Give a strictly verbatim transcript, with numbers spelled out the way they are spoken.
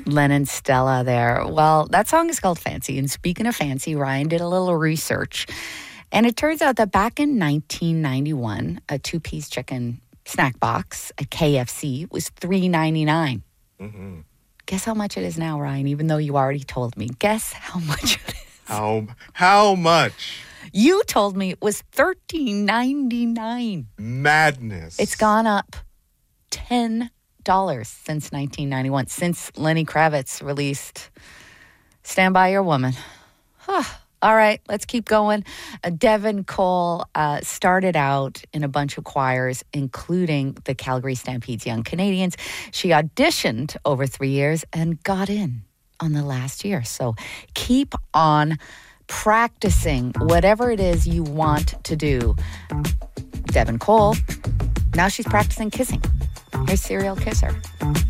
Lennon Stella there. Well, that song is called Fancy. And speaking of fancy, Ryan did a little research. And it turns out that back in nineteen ninety-one, a two-piece chicken snack box at K F C was three ninety-nine. Mm-hmm. Guess how much it is now, Ryan, even though you already told me. Guess how much it is. How, how much? You told me it was thirteen ninety-nine. Madness. It's gone up ten dollars since nineteen ninety-one, since Lenny Kravitz released Stand By Your Woman. Huh. All right, let's keep going. Uh, Devin Cole uh, started out in a bunch of choirs, including the Calgary Stampede's Young Canadians. She auditioned over three years and got in on the last year. So keep on practicing whatever it is you want to do. Devin Cole, now she's practicing kissing. Here's Serial Kisser.